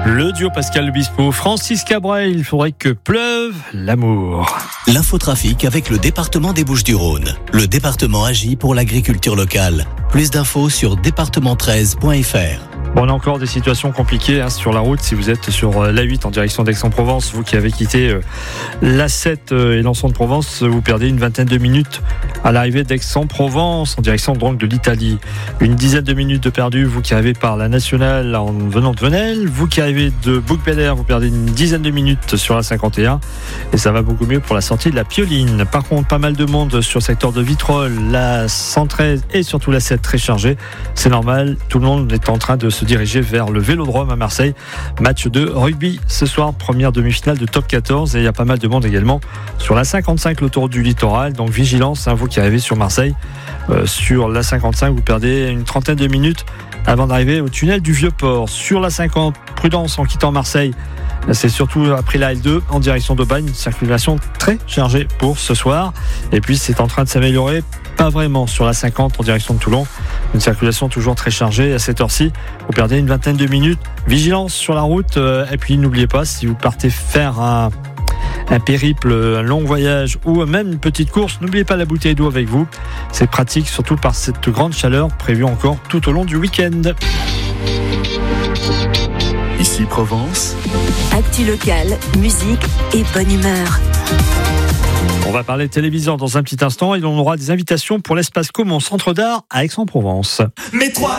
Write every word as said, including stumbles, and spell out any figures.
Le duo Pascal Obispo, Francis Cabrel, il faudrait que pleuve l'amour. L'infotrafic avec le département des Bouches-du-Rhône. Le département agit pour l'agriculture locale. Plus d'infos sur département treize point f r. Bon, on a encore des situations compliquées hein, sur la route. Si vous êtes sur l'A huit en direction d'Aix-en-Provence, vous qui avez quitté euh, l'A sept euh, et l'Anson-de-Provence, vous perdez une vingtaine de minutes à l'arrivée d'Aix-en-Provence en direction donc de l'Italie. Une dizaine de minutes de perdu, vous qui arrivez par la nationale en venant de Venelle. Vous qui arrivez de Bouc-Bédère, vous perdez une dizaine de minutes sur la cinquante et un. Et ça va beaucoup mieux pour la sortie de la Pioline. Par contre, pas mal de monde sur le secteur de Vitrolles, la cent treize et surtout la sept très chargée. C'est normal, tout le monde est en train de se diriger vers le Vélodrome à Marseille. Match de rugby ce soir, première demi-finale de top quatorze, et il y a pas mal de monde également sur la cinquante-cinq, l'autoroute du littoral. Donc vigilance, hein, vous qui arrivez sur Marseille. Euh, sur la cinquante-cinq, vous perdez une trentaine de minutes avant d'arriver au tunnel du Vieux-Port. Sur la cinquante, prudence en quittant Marseille. C'est surtout après la L deux en direction d'Aubagne, une circulation très chargée pour ce soir. Et puis c'est en train de s'améliorer, pas vraiment sur la cinquante en direction de Toulon. Une circulation toujours très chargée. À cette heure-ci, vous perdez une vingtaine de minutes. Vigilance sur la route. Et puis n'oubliez pas, si vous partez faire un, un périple, un long voyage ou même une petite course, n'oubliez pas la bouteille d'eau avec vous. C'est pratique, surtout par cette grande chaleur prévue encore tout au long du week-end. Ici Provence. Actu locale, musique et bonne humeur. On va parler télévision dans un petit instant et on aura des invitations pour l'espace commun Centre d'Art à Aix-en-Provence. Mais toi